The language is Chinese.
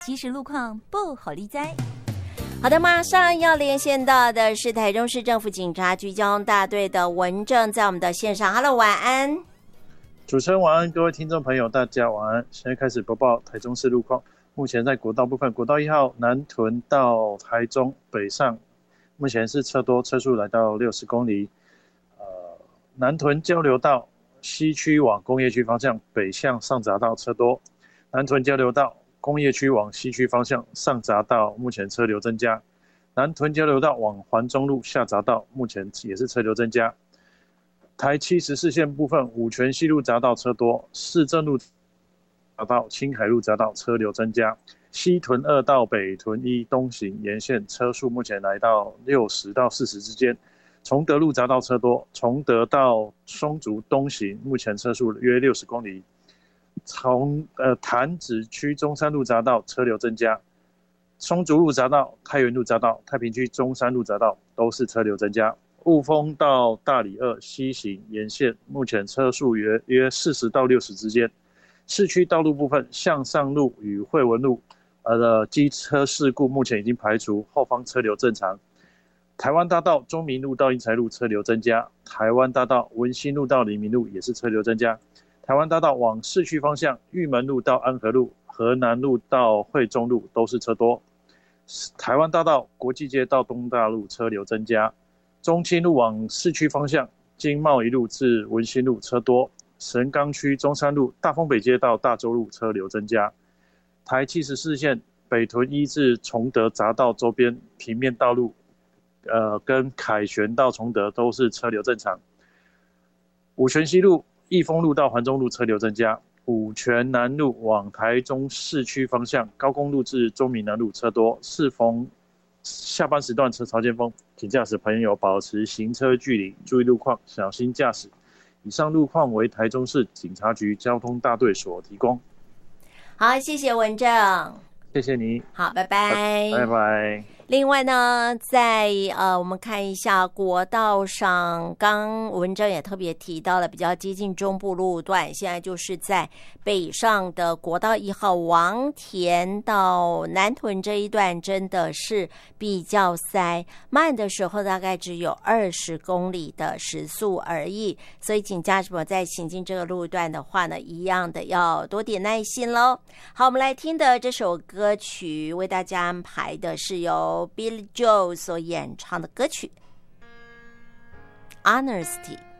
其实路况不好理解。 好的，马上要连线到的是台中市政府警察局交通大队的文正，在我们的线上。Hello， 晚安。 主持人晚安，各位听众朋友，大家晚安。现在开始播报台中市路况。目前在国道部分，国道1号南屯到台中北上，目前是车多，车速来到60公里。南屯交流道西区往工业区方向北向上匝道车多，南屯交流道工业区往西区方向上匝道目前车流增加，南屯交流道往环中路下匝道目前也是车流增加。台74线部分，五权西路匝道车多，市政路匝道、青海路匝道车流增加，西屯2到北屯1东行沿线车速目前来到60到40之间。崇德路匝道车多，崇德到松竹东行目前车速约60公里。从潭子区中山路匝道车流增加，松竹路匝道、太原路匝道、太平区中山路匝道都是车流增加。雾峰到大里2西行沿线目前车速约40到60之间。市区道路部分，向上路与惠文路机车事故目前已经排除，后方车流正常。台湾大道中民路到英才路车流增加，台湾大道文心路到黎明路也是车流增加。台湾大道往市区方向，玉门路到安和路、河南路到惠中路都是车多。台湾大道国际街到东大路车流增加。中清路往市区方向，经贸一路至文心路车多。神冈区中山路大丰北街到大洲路车流增加。台74线北屯1至崇德匝道周边平面道路跟凯旋到崇德都是车流正常。五权西路益丰路到环中路车流增加，五权南路往台中市区方向，高公路至中民南路车多，适逢下班时段车潮尖峰，请驾驶朋友保持行车距离，注意路况，小心驾驶。以上路况为台中市警察局交通大队所提供。 好，谢谢文正， 谢谢你。 好，拜拜， 拜拜。 另外呢，在我们看一下国道上，刚文正也特别提到了比较接近中部路段，现在就是在北上的国道1号王田到南屯这一段真的是比较塞，慢的时候大概只有20公里的时速而已，所以请驾驶朋友在行进这个路段的话呢，一样的要多点耐心咯。好，我们来听的这首歌曲为大家安排的是由Billy Joel 所演唱的歌曲《Honesty》。